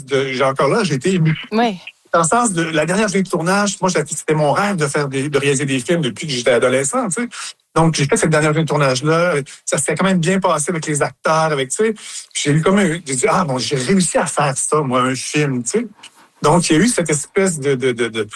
j'ai encore là, j'ai été ému. Oui. Dans le sens de la dernière journée de tournage, moi, c'était mon rêve de réaliser des films depuis que j'étais adolescent, tu sais. Donc, j'ai fait cette dernière journée de tournage-là. Ça s'est quand même bien passé avec les acteurs, avec, tu sais. J'ai eu comme j'ai dit, j'ai réussi à faire ça, moi, un film, tu sais. Donc, il y a eu cette espèce de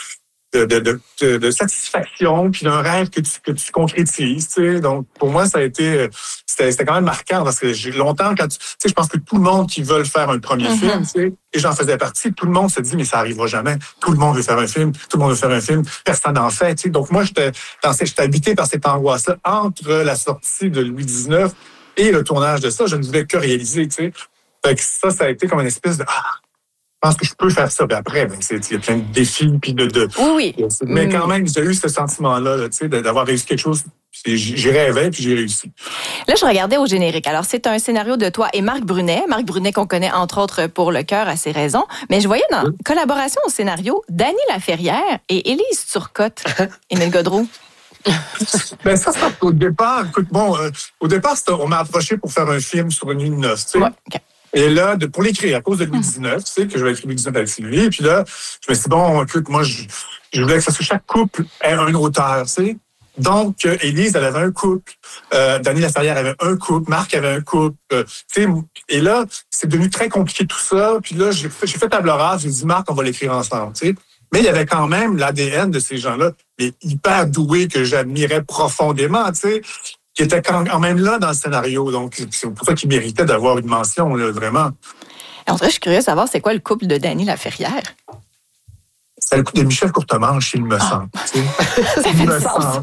satisfaction, puis d'un rêve que tu concrétises, tu sais. Donc, pour moi, ça a été, c'était quand même marquant parce que j'ai longtemps, tu sais, je pense que tout le monde qui veut faire un premier film, tu sais, et j'en faisais partie, tout le monde se dit, mais ça arrivera jamais. Tout le monde veut faire un film, tout le monde veut faire un film, personne n'en fait, tu sais. Donc, moi, j'étais habité par cette angoisse-là entre la sortie de Louis XIX et le tournage de ça. Je ne voulais que réaliser, tu sais. Fait que ça a été comme une espèce de, je pense que je peux faire ça. Puis après, il y a plein de défis. Puis oui. Mais quand même, j'ai eu ce sentiment-là, tu sais, d'avoir réussi quelque chose. J'y rêvais, puis j'ai réussi. Là, je regardais au générique. Alors, c'est un scénario de toi et Marc Brunet. Marc Brunet qu'on connaît, entre autres, pour Le Cœur à ses raisons. Mais je voyais dans collaboration au scénario, Dany Laferrière et Élise Turcotte. Émile Gaudreau. Ben ça, au départ, écoute, au départ, on m'a approché pour faire un film sur une nuit de noces, tu sais. Ouais, okay. Et là, pour l'écrire, à cause de Louis XIX, tu sais, que je vais écrire Louis XIX avec Sylvie. Et puis là, je me suis dit, écoute, moi, je voulais que chaque couple ait un auteur, tu sais. Donc, Élise, elle avait un couple. Dany Laferrière avait un couple. Marc avait un couple. Tu sais, et là, c'est devenu très compliqué tout ça. Puis là, j'ai fait table rase. J'ai dit, Marc, on va l'écrire ensemble, tu sais. Mais il y avait quand même l'ADN de ces gens-là, mais hyper doués, que j'admirais profondément, tu sais, qui étaient quand même là dans le scénario. Donc, c'est pour ça qu'ils méritaient d'avoir une mention, là, vraiment. En vrai, je suis curieuse de savoir, c'est quoi le couple de Dany Laferrière? C'est le couple de Michel Courtemanche, il me semble. Ça fait du sens.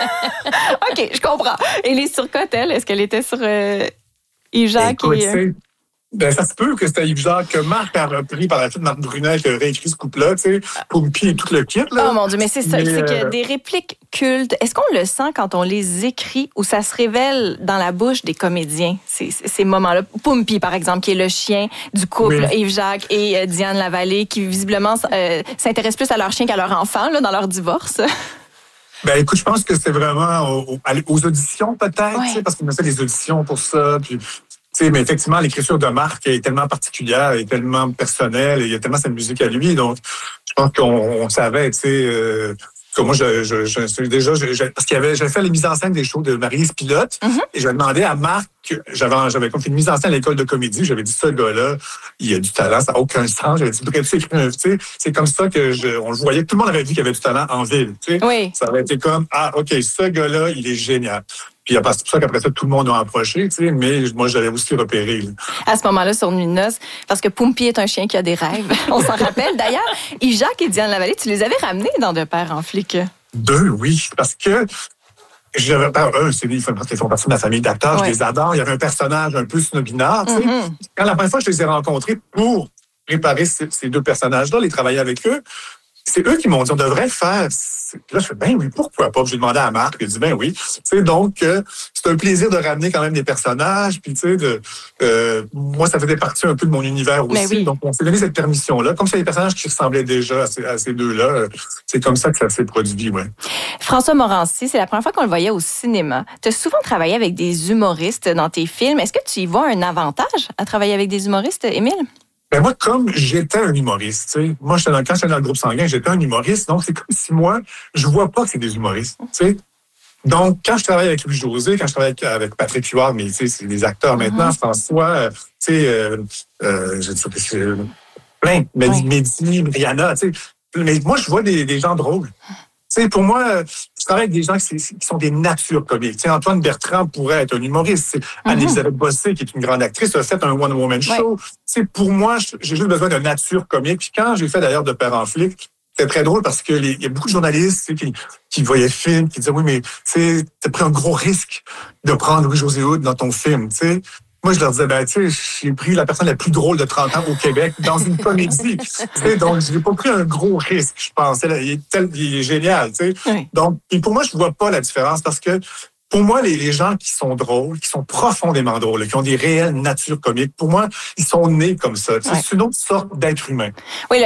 OK, je comprends. Et les Turcotte, elle, est-ce qu'elle était sur Yves-Jacques? Ben, ça se peut que c'était Yves-Jacques que Marc a repris par la suite, Marc Brunet qui a réécrit ce couple-là, tu sais, Pompie et tout le kit, là. Oh mon Dieu, mais c'est ça, c'est qu'il y a des répliques cultes. Est-ce qu'on le sent quand on les écrit ou ça se révèle dans la bouche des comédiens, ces moments-là? Pompie, par exemple, qui est le chien du couple, Yves-Jacques et Diane Lavallée, qui visiblement s'intéressent plus à leur chien qu'à leur enfant, là, dans leur divorce. Ben, écoute, je pense que c'est vraiment aux auditions, peut-être, tu sais, parce qu'on a fait des auditions pour ça, puis... Mais effectivement, l'écriture de Marc est tellement particulière, est tellement personnelle, et il y a tellement cette musique à lui. Donc, je pense qu'on savait, tu sais, que moi, parce j'avais fait les mises en scène des shows de Maryse Pilote, et j'avais demandé à Marc, j'avais comme fait une mise en scène à l'école de comédie, j'avais dit, ce gars-là, il a du talent, ça n'a aucun sens. J'avais dit, pourrais-tu écrire un, tu sais, c'est comme ça que on le voyait, tout le monde avait vu qu'il avait du talent en ville, tu sais. Oui. Ça avait été comme, OK, ce gars-là, il est génial. Puis c'est pour ça qu'après ça, tout le monde a approché, tu sais, mais moi, j'avais aussi repéré. Là. À ce moment-là, sur Nuit de noces, parce que Pompie est un chien qui a des rêves. On s'en rappelle. D'ailleurs, Yves-Jacques et Diane Lavallée, tu les avais ramenés dans De Père en flic. 2, oui, parce que eux, ils font partie de ma famille d'acteurs, je les adore. Il y avait un personnage un peu snobinard, tu sais. Quand la première fois que je les ai rencontrés pour préparer ces 2 personnages-là, les travailler avec eux, c'est eux qui m'ont dit, on devrait le faire. Là, je fais, ben oui, pourquoi pas? Puis j'ai demandé à Marc, il a dit, ben oui. Tu sais, donc, c'est un plaisir de ramener quand même des personnages. Puis, tu sais, moi, ça faisait partie un peu de mon univers aussi. Oui. Donc, on s'est donné cette permission-là. Comme c'est des personnages qui ressemblaient déjà à ces 2-là, c'est comme ça que ça s'est produit, ouais. François Morancy, c'est la première fois qu'on le voyait au cinéma. Tu as souvent travaillé avec des humoristes dans tes films. Est-ce que tu y vois un avantage à travailler avec des humoristes, Émile? Ben moi, comme j'étais un humoriste, tu sais, moi, quand j'étais dans le groupe sanguin, j'étais un humoriste, donc c'est comme si moi, je vois pas que c'est des humoristes, tu sais. Donc, quand je travaille avec Louis-José, quand je travaille avec Patrick Huard, mais tu sais, c'est des acteurs maintenant, François, tu sais, je dis ça, c'est plein, Mehdi, Rihanna, tu sais. Mais moi, je vois des gens drôles. Tu sais, pour moi, je travaille avec des gens qui sont des natures comiques. Tu sais, Antoine Bertrand pourrait être un humoriste. Anne-Elisabeth Bossé, qui est une grande actrice, a fait un one-woman show. Tu sais, pour moi, j'ai juste besoin de nature comique. Puis quand j'ai fait d'ailleurs De Père en flic, c'était très drôle parce que il y a beaucoup de journalistes qui voyaient le film, qui disaient, oui, mais tu sais, t'as pris un gros risque de prendre Louis-José Hood dans ton film, tu sais. Moi, je leur disais, ben, tu sais, j'ai pris la personne la plus drôle de 30 ans au Québec dans une comédie. Tu sais, donc, je n'ai pas pris un gros risque, je pense. Il est génial, tu sais. Oui. Donc, et pour moi, je ne vois pas la différence parce que, pour moi, les gens qui sont drôles, qui sont profondément drôles, qui ont des réelles natures comiques, pour moi, ils sont nés comme ça. Ouais. C'est une autre sorte d'être humain. Oui,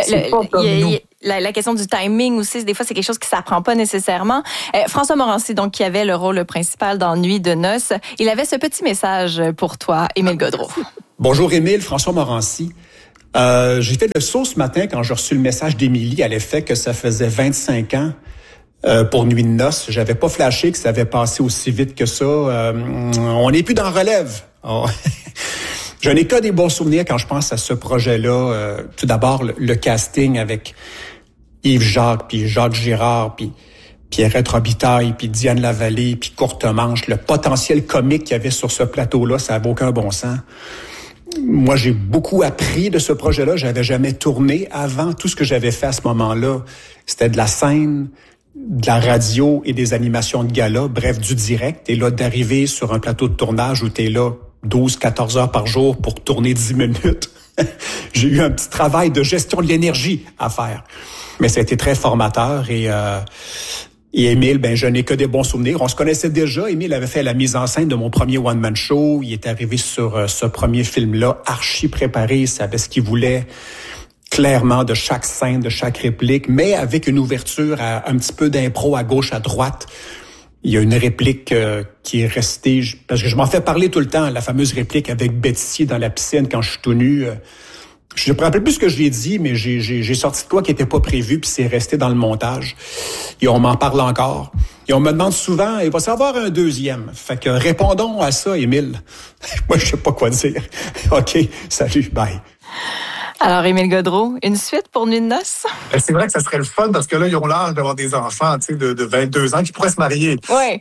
la question du timing aussi, des fois, c'est quelque chose qui ne s'apprend pas nécessairement. François Morancy, donc, qui avait le rôle principal dans Nuit de noces, il avait ce petit message pour toi, Émile Gaudreau. Bonjour, Émile. François Morancy. J'ai fait le saut ce matin quand j'ai reçu le message d'Émilie à l'effet que ça faisait 25 ans pour Nuit de noces. J'avais pas flashé que ça avait passé aussi vite que ça. On n'est plus dans relève. Oh. Je n'ai que des bons souvenirs quand je pense à ce projet-là. Tout d'abord, le casting avec Yves Jacques, puis Jacques Girard, puis Pierrette Robitaille, puis Diane Lavallée, puis Courtemanche. Le potentiel comique qu'il y avait sur ce plateau-là, ça n'avait aucun bon sens. Moi, j'ai beaucoup appris de ce projet-là. J'avais jamais tourné avant. Tout ce que j'avais fait à ce moment-là, c'était de la scène, de la radio et des animations de gala, bref, du direct. Et là, d'arriver sur un plateau de tournage où t'es là 12-14 heures par jour pour tourner 10 minutes. J'ai eu un petit travail de gestion de l'énergie à faire. Mais ça a été très formateur et Émile, je n'ai que des bons souvenirs. On se connaissait déjà. Émile avait fait la mise en scène de mon premier one-man show. Il est arrivé sur ce premier film-là, archi préparé. Il savait ce qu'il voulait clairement de chaque scène, de chaque réplique, mais avec une ouverture à un petit peu d'impro à gauche, à droite. Il y a une réplique qui est restée, parce que je m'en fais parler tout le temps, la fameuse réplique avec Betty dans la piscine quand je suis tout nu. Je ne me rappelle plus ce que je lui ai dit, mais j'ai sorti de quoi qui n'était pas prévu, puis c'est resté dans le montage. Et on m'en parle encore. Et on me demande souvent, il va s'en avoir un deuxième. Fait que répondons à ça, Émile. Moi, je sais pas quoi dire. OK, salut, bye. Alors, Émile Gaudreault, une suite pour Nuit de noces? C'est vrai que ça serait le fun parce que là, ils ont l'âge d'avoir des enfants de 22 ans qui pourraient se marier. Oui.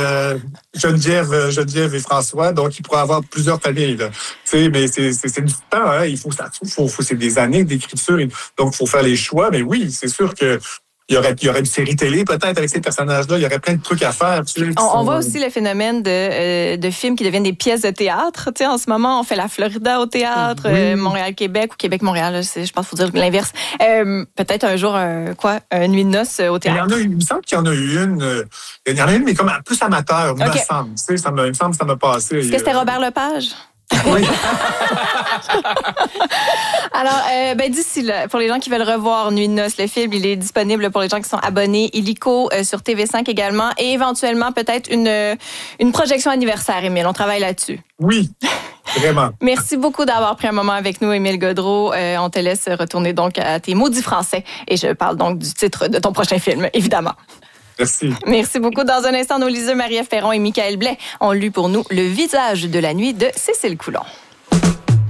Geneviève et François, donc ils pourraient avoir plusieurs familles. Là. Mais c'est du temps, hein? C'est des années d'écriture, donc il faut faire les choix. Mais oui, c'est sûr que il y aurait une série télé peut-être avec ces personnages-là. Il y aurait plein de trucs à faire. On voit aussi le phénomène de films qui deviennent des pièces de théâtre. Tu sais, en ce moment, on fait la Florida au théâtre, oui. Montréal-Québec ou Québec-Montréal. Je pense qu'il faut dire l'inverse. Peut-être un jour, une Nuit de noces au théâtre. Il me semble qu'il y en a eu une. Il y en a une, mais comme un peu amateur, okay. Me semble. Tu sais, il me semble que ça m'a passé. Est-ce que c'était Robert Lepage? Oui. Alors, d'ici là, pour les gens qui veulent revoir Nuit de noces, le film, il est disponible pour les gens qui sont abonnés illico sur TV5 également, et éventuellement peut-être une projection anniversaire, Émile. On travaille là-dessus. Oui, vraiment. Merci beaucoup d'avoir pris un moment avec nous, Émile Gaudreault. On te laisse retourner donc à tes maudits français, et je parle donc du titre de ton prochain film, évidemment. Merci. Merci beaucoup. Dans un instant, nos liseurs Marie-Ève Perron et Michael Blais ont lu pour nous Le visage de la nuit de Cécile Coulon.